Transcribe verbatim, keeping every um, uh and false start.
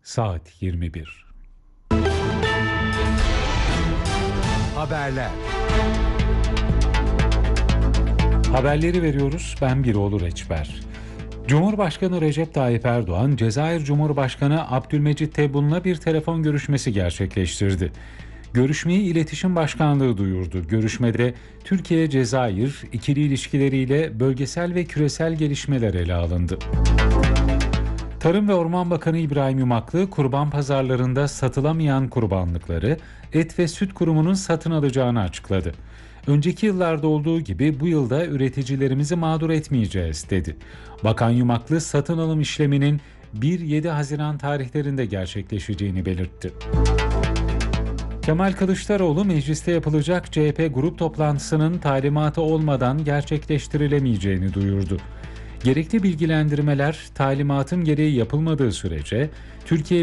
saat yirmi bir. Haberler. Haberleri veriyoruz. Ben Biroğlu Reçber. Cumhurbaşkanı Recep Tayyip Erdoğan, Cezayir Cumhurbaşkanı Abdülmecit Tebboun'la bir telefon görüşmesi gerçekleştirdi. Görüşmeyi İletişim Başkanlığı duyurdu. Görüşmede Türkiye-Cezayir ikili ilişkileriyle bölgesel ve küresel gelişmeler ele alındı. Tarım ve Orman Bakanı İbrahim Yumaklı, kurban pazarlarında satılamayan kurbanlıkları Et ve Süt Kurumu'nun satın alacağını açıkladı. Önceki yıllarda olduğu gibi bu yılda üreticilerimizi mağdur etmeyeceğiz dedi. Bakan Yumaklı, satın alım işleminin bir yedi Haziran tarihlerinde gerçekleşeceğini belirtti. Kemal Kılıçdaroğlu, mecliste yapılacak C H P grup toplantısının talimatı olmadan gerçekleştirilemeyeceğini duyurdu. Gerekli bilgilendirmeler talimatın gereği yapılmadığı sürece Türkiye